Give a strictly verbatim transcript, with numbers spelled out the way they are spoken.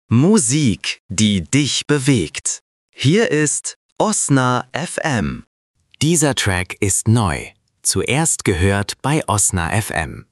Musik, die dich bewegt. Hier ist Osna F M. Dieser Track ist neu. Zuerst gehört bei Osna F M.